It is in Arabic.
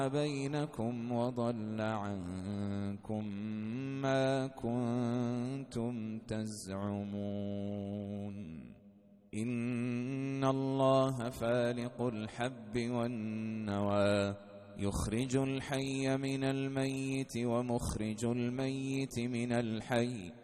بينكم وضل عنكم ما كنتم تزعمون إن الله فالق الحب والنوى يخرج الحي من الميت ومخرج الميت من الحي